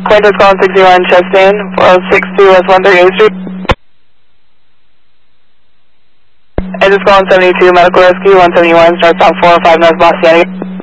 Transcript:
Quintus calling 601 Chastain, 462 West 138th Street. I just calling 72 Medical Rescue, 171 northbound 405 North Boston.